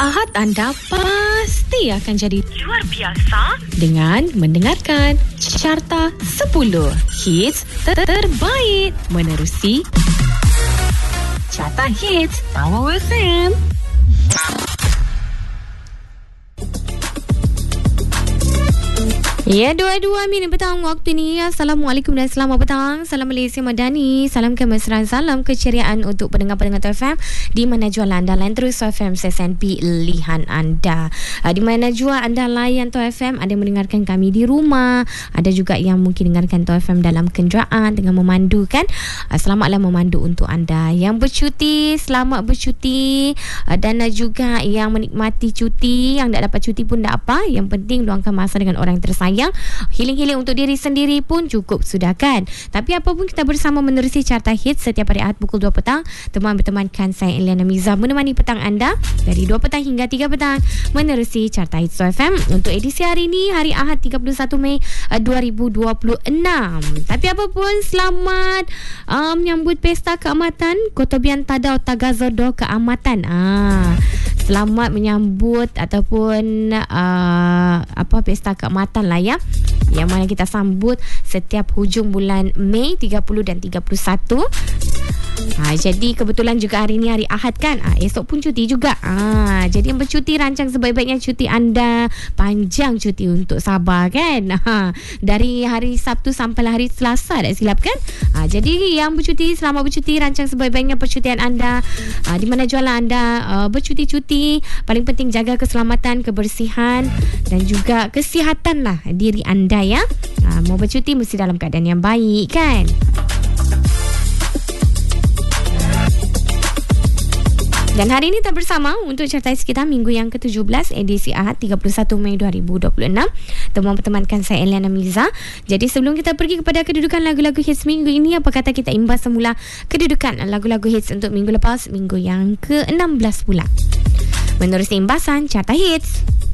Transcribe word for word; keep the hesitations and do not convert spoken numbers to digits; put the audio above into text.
Ahad anda pasti akan jadi luar biasa dengan mendengarkan Carta sepuluh Hits terbaik menerusi Carta Hits Power F M. Ya, dua-dua minit petang waktu ni. Assalamualaikum dan selamat petang. Salam Malaysia Madani. Salam kemesraan, salam keceriaan untuk pendengar-pendengar T F M di mana jua anda layan terus T F M sesen pilihan anda. Di mana jua anda layan T F M, ada mendengarkan kami di rumah, ada juga yang mungkin dengarkan T F M dalam kenderaan dengan memandu kan. Selamatlah memandu untuk anda yang bercuti, selamat bercuti, dan juga yang menikmati cuti, yang tak dapat cuti pun tak apa. Yang penting luangkan masa dengan orang tersayang. Yang healing-healing untuk diri sendiri pun cukup sudah kan. Tapi apapun, kita bersama menerusi Carta Hits setiap hari Ahad pukul dua petang. Teman bertemankan saya Eliana Miza menemani petang anda dari dua petang hingga tiga petang menerusi Carta Hits F M untuk edisi hari ini, hari Ahad tiga puluh satu Mei dua ribu dua puluh enam. Tapi apapun, selamat uh, menyambut Pesta Keamatan Kotobian Tadau Tagazodo Keamatan. Ah, selamat menyambut ataupun uh, apa Pesta Keamatan lah ya, yang mana kita sambut setiap hujung bulan Mei tiga puluh dan tiga puluh satu. Ha, jadi kebetulan juga hari ni hari Ahad kan. Ha, esok pun cuti juga. Ha, jadi yang bercuti, rancang sebaik-baiknya cuti anda. Panjang cuti untuk Sabah kan. Ha, dari hari Sabtu sampai hari Selasa tak silap kan. Ha, jadi yang bercuti, selamat bercuti. Rancang sebaik-baiknya percutian anda. Ha, di mana jualan anda uh, bercuti-cuti. Paling penting jaga keselamatan, kebersihan dan juga kesihatan lah diri anda ya. Ha, mau bercuti mesti dalam keadaan yang baik kan. Dan hari ini kita bersama untuk Carta Hits kita minggu yang ke tujuh belas edisi Ahad tiga puluh satu Mei dua ribu dua puluh enam. Teman pertemankan saya Eliana Miza. Jadi sebelum kita pergi kepada kedudukan lagu-lagu hits minggu ini, apa kata kita imbas semula kedudukan lagu-lagu hits untuk minggu lepas, minggu yang ke enam belas pula. Menerusi imbasan Carta Hits.